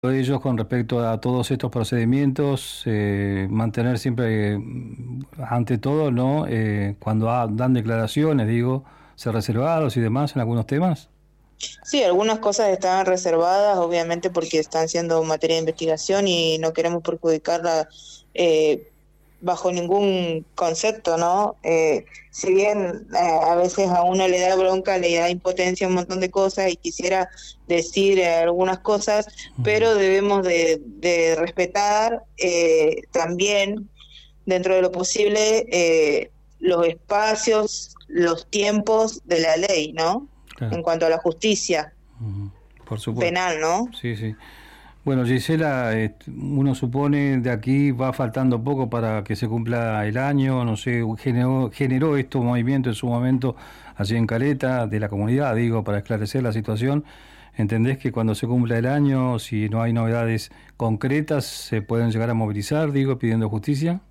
ellos con respecto a todos estos procedimientos, mantener siempre, ante todo, ¿no? Cuando dan declaraciones, digo, ser reservados y demás en algunos temas. Sí, algunas cosas están reservadas, obviamente porque están siendo materia de investigación y no queremos perjudicarla eh, bajo ningún concepto, ¿no? Si bien a veces a uno le da bronca, le da impotencia un montón de cosas y quisiera decir algunas cosas, Ujú. pero debemos de respetar también, dentro de lo posible, los espacios, los tiempos de la ley, ¿no? Claro. En cuanto a la justicia Ujú. Por supuesto. penal, ¿no? Sí, sí. Bueno, Gisela, uno supone de aquí va faltando poco para que se cumpla el año, no sé, generó esto un movimiento en su momento allí en Caleta, de la comunidad, digo, para esclarecer la situación. ¿Entendés que cuando se cumpla el año, si no hay novedades concretas, se pueden llegar a movilizar, digo, pidiendo justicia?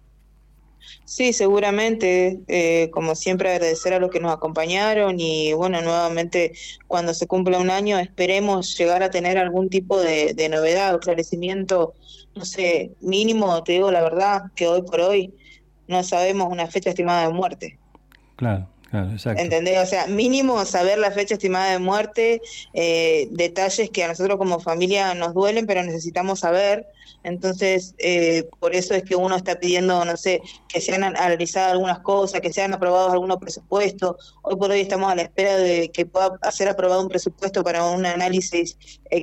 Sí, seguramente, como siempre agradecer a los que nos acompañaron y bueno, nuevamente cuando se cumpla un año esperemos llegar a tener algún tipo de novedad o esclarecimiento, no sé, mínimo, te digo la verdad, que hoy por hoy no sabemos una fecha estimada de muerte. Claro, claro, exacto. ¿Entendés? O sea, mínimo saber la fecha estimada de muerte, detalles que a nosotros como familia nos duelen, pero necesitamos saber. Entonces, por eso es que uno está pidiendo, no sé, que sean analizadas algunas cosas, que sean aprobados algunos presupuestos. Hoy por hoy estamos a la espera de que pueda ser aprobado un presupuesto para un análisis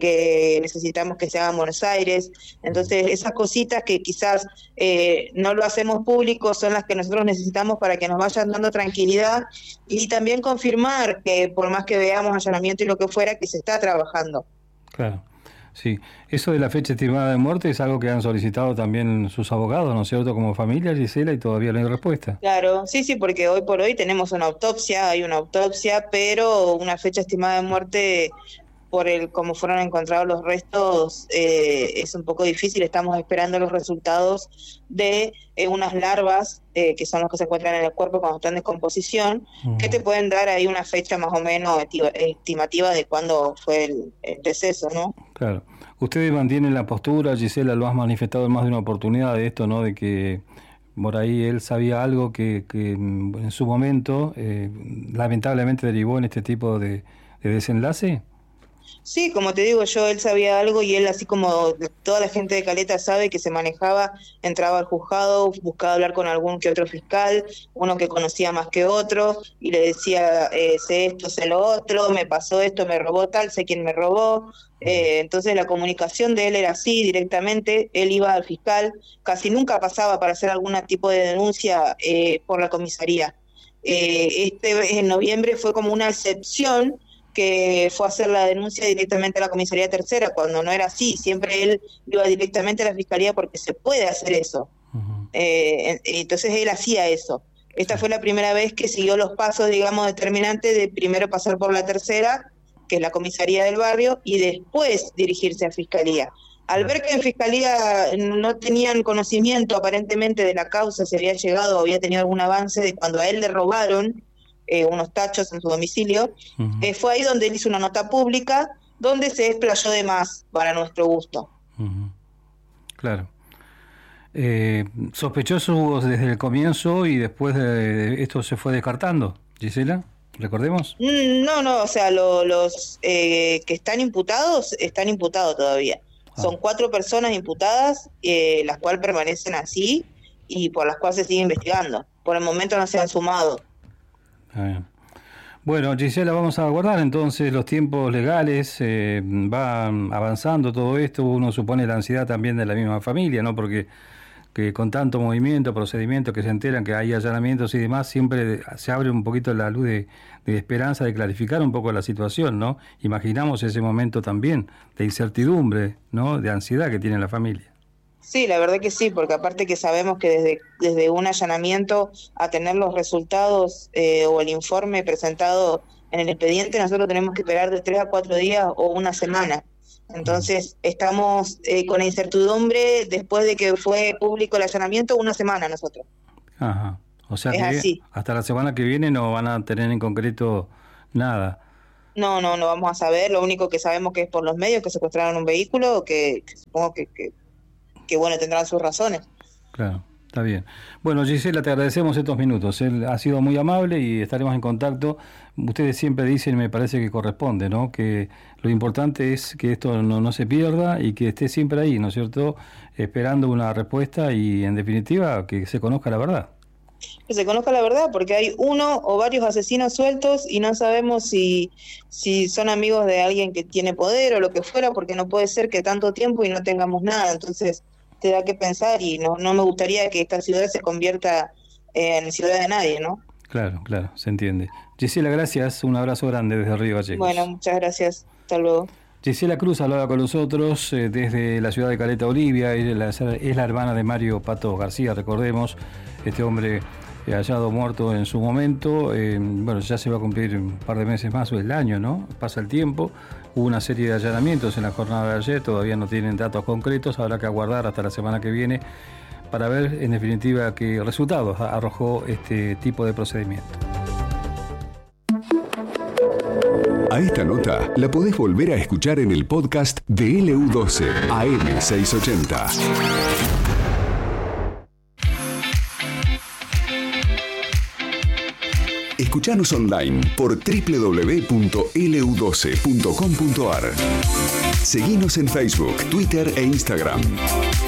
que necesitamos que se haga en Buenos Aires. Entonces, esas cositas que quizás no lo hacemos público son las que nosotros necesitamos para que nos vayan dando tranquilidad y también confirmar que por más que veamos allanamiento y lo que fuera, que se está trabajando. Claro, sí. Eso de la fecha estimada de muerte es algo que han solicitado también sus abogados, ¿no es cierto? Como familia, Gisela, y todavía no hay respuesta. Claro, sí, sí, porque hoy por hoy tenemos una autopsia, hay una autopsia, pero una fecha estimada de muerte por el cómo fueron encontrados los restos es un poco difícil. Estamos esperando los resultados de unas larvas que son los que se encuentran en el cuerpo cuando están en descomposición, que te Ujú. pueden dar ahí una fecha más o menos estimativa de cuándo fue el deceso, ¿no? Claro. Ustedes mantienen la postura, Gisela lo has manifestado en más de una oportunidad de esto, ¿no? De que por ahí él sabía algo que en su momento lamentablemente derivó en este tipo de desenlace. Sí, como te digo yo, él sabía algo y él, así como toda la gente de Caleta sabe que se manejaba, entraba al juzgado, buscaba hablar con algún que otro fiscal, uno que conocía más que otro, y le decía, sé esto, sé lo otro, me pasó esto, me robó tal, sé quién me robó. Entonces la comunicación de él era así, directamente, él iba al fiscal, casi nunca pasaba para hacer algún tipo de denuncia por la comisaría. En noviembre fue como una excepción que fue a hacer la denuncia directamente a la comisaría tercera, cuando no era así, siempre él iba directamente a la fiscalía porque se puede hacer eso. Ujú. Entonces él hacía eso. Sí, Esta fue la primera vez que siguió los pasos, digamos, determinantes de primero pasar por la tercera, que es la comisaría del barrio, y después dirigirse a fiscalía. Al claro. ver que en fiscalía no tenían conocimiento aparentemente de la causa, se había llegado o había tenido algún avance de cuando a él le robaron unos tachos en su domicilio, Ujú. fue ahí donde él hizo una nota pública donde se desplayó de más para nuestro gusto. Ujú. Claro. Sospechoso hubo desde el comienzo y después de esto se fue descartando, Gisela, recordemos. No, no, o sea, los que están imputados todavía. Ah, Son 4 personas imputadas, las cuales permanecen así y por las cuales se sigue investigando. Por el momento no se han sumado. está bien. Bueno, Gisela, vamos a aguardar entonces los tiempos legales, va avanzando todo esto, uno supone la ansiedad también de la misma familia, ¿no? Porque que con tanto movimiento, procedimiento, que se enteran que hay allanamientos y demás, siempre se abre un poquito la luz de esperanza, de clarificar un poco la situación, ¿no? Imaginamos ese momento también de incertidumbre, ¿no? De ansiedad que tiene la familia. Sí, la verdad que sí, porque aparte que sabemos que desde un allanamiento a tener los resultados o el informe presentado en el expediente, nosotros tenemos que esperar de 3 a 4 días o una semana. Mm. Entonces, estamos con la incertidumbre después de que fue público el allanamiento, una semana nosotros. Ajá. O sea Es que así. hasta la semana que viene no van a tener en concreto nada. No vamos a saber. Lo único que sabemos que es por los medios que secuestraron un vehículo, que supongo que bueno, tendrán sus razones. Claro, está bien. Bueno, Gisela, te agradecemos estos minutos. Él ha sido muy amable y estaremos en contacto. Ustedes siempre dicen, me parece que corresponde, ¿no? Que lo importante es que esto no se pierda y que esté siempre ahí, ¿no es cierto? Esperando una respuesta y, en definitiva, que se conozca la verdad. Que se conozca la verdad, porque hay uno o varios asesinos sueltos y no sabemos si son amigos de alguien que tiene poder o lo que fuera, porque no puede ser que tanto tiempo y no tengamos nada. Entonces te da que pensar y no me gustaría que esta ciudad se convierta en ciudad de nadie, ¿no? Claro, se entiende. Gisela, gracias, un abrazo grande desde Río Gallegos. Bueno, muchas gracias, hasta luego. Gisela Cruz hablaba con nosotros desde la ciudad de Caleta, Olivia. Es la hermana de Mario Pato García, recordemos, este hombre hallado muerto en su momento. Bueno, ya se va a cumplir un par de meses más, o el año, ¿no? Pasa el tiempo. Hubo una serie de allanamientos en la jornada de ayer, todavía no tienen datos concretos, habrá que aguardar hasta la semana que viene para ver, en definitiva, qué resultados arrojó este tipo de procedimiento. A esta nota la podés volver a escuchar en el podcast de LU12 AM680. Escuchanos online por www.lu12.com.ar. Seguinos en Facebook, Twitter e Instagram.